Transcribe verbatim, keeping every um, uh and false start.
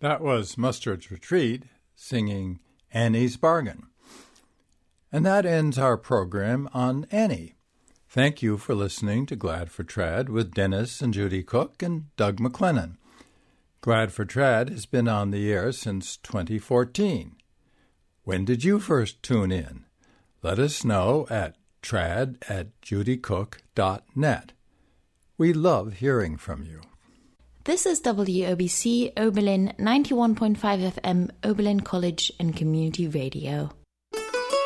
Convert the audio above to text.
That was Mustard's Retreat singing Annie's Bargain. And that ends our program on Annie. Thank you for listening to Glad for Trad with Dennis and Judy Cook and Doug McLennan. Glad for Trad has been on the air since twenty fourteen. When did you first tune in? Let us know at trad at judycook dot net. We love hearing from you. This is W O B C Oberlin ninety-one point five F M, Oberlin College and Community Radio.